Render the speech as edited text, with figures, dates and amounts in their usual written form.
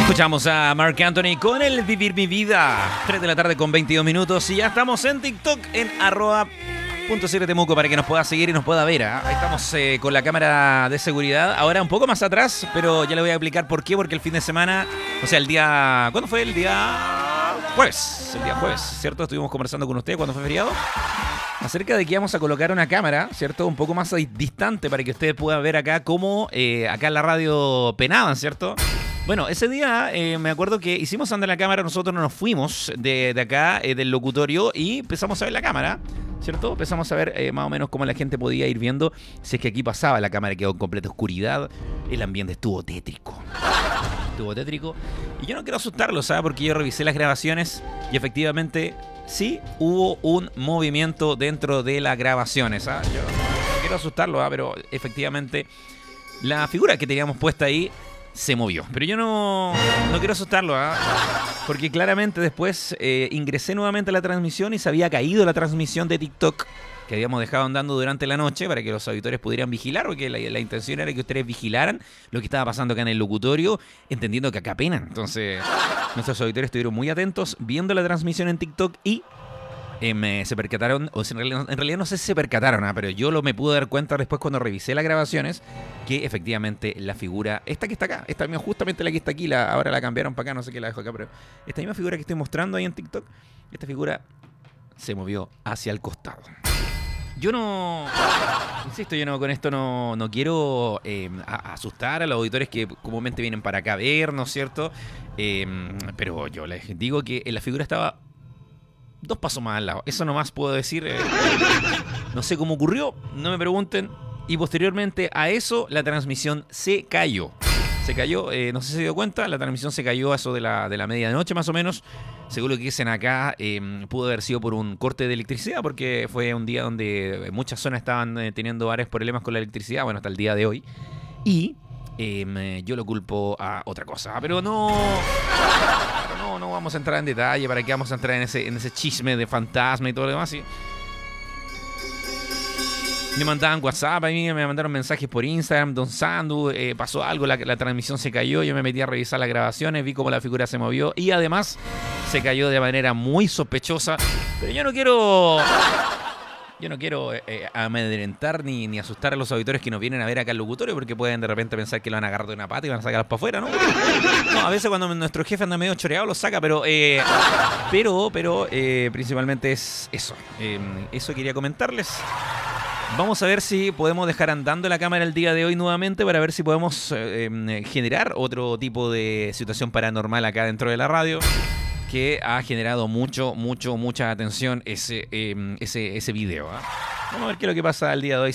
Escuchamos a Marc Anthony con el Vivir mi Vida. 3 de la tarde con 22 minutos y ya estamos en TikTok en @.7temuco para que nos pueda seguir y nos pueda ver. Ahí estamos con la cámara de seguridad. Ahora un poco más atrás, pero ya le voy a explicar por qué. Porque el fin de semana, o sea, el día... ¿Cuándo fue? El día jueves. El día jueves, ¿cierto? Estuvimos conversando con usted cuando fue feriado acerca de que íbamos a colocar una cámara, ¿cierto? Un poco más distante para que ustedes puedan ver acá cómo acá en la radio penaban, ¿cierto? Bueno, ese día me acuerdo que hicimos andar la cámara, nosotros nos fuimos de acá, del locutorio, y empezamos a ver la cámara, ¿cierto? Empezamos a ver más o menos cómo la gente podía ir viendo si es que aquí pasaba la cámara, quedó en completa oscuridad, el ambiente estuvo tétrico. Estuvo tétrico. Y yo no quiero asustarlos, ¿sabes? Porque yo revisé las grabaciones y efectivamente sí hubo un movimiento dentro de las grabaciones, ¿sabes? Yo no quiero asustarlos, ¿sabes? Pero efectivamente la figura que teníamos puesta ahí se movió. Pero yo no quiero asustarlo, ¿eh? Porque claramente después ingresé nuevamente a la transmisión y se había caído la transmisión de TikTok que habíamos dejado andando durante la noche para que los auditores pudieran vigilar, porque la intención era que ustedes vigilaran lo que estaba pasando acá en el locutorio, entendiendo que acá penan. Entonces, nuestros auditores estuvieron muy atentos viendo la transmisión en TikTok y se percataron, o sea, en realidad no sé si se percataron, pero yo me pude dar cuenta después cuando revisé las grabaciones que efectivamente la figura, esta que está acá, esta misma, justamente la que está aquí, ahora la cambiaron para acá, no sé qué la dejo acá, pero esta misma figura que estoy mostrando ahí en TikTok, esta figura se movió hacia el costado. Yo no, insisto, yo no con esto no quiero asustar a los auditores que comúnmente vienen para acá a ver, ¿no es cierto? Pero yo les digo que la figura estaba 2 pasos más al lado. Eso nomás puedo decir. No sé cómo ocurrió, no me pregunten. Y posteriormente a eso, la transmisión se cayó. Se cayó, no sé si se dio cuenta, la transmisión se cayó a eso de la medianoche más o menos. Según lo que dicen acá, pudo haber sido por un corte de electricidad, porque fue un día donde muchas zonas estaban teniendo varios problemas con la electricidad, bueno, hasta el día de hoy. Y yo lo culpo a otra cosa, pero no vamos a entrar en detalle. ¿Para qué vamos a entrar en ese chisme de fantasma y todo lo demás? ¿Sí? Me mandaban WhatsApp, a mí me mandaron mensajes por Instagram. Don Sandu, pasó algo, la transmisión se cayó. Yo me metí a revisar las grabaciones, vi cómo la figura se movió y además se cayó de manera muy sospechosa. Pero yo no quiero amedrentar ni asustar a los auditores que nos vienen a ver acá al locutorio, porque pueden de repente pensar que lo van a agarrar de una pata y van a sacarlos para afuera, ¿no? No, a veces cuando nuestro jefe anda medio choreado los saca, pero principalmente es eso. Eso quería comentarles. Vamos a ver si podemos dejar andando la cámara el día de hoy nuevamente para ver si podemos generar otro tipo de situación paranormal acá dentro de la radio, que ha generado mucha atención ese video. Vamos a ver qué es lo que pasa el día de hoy.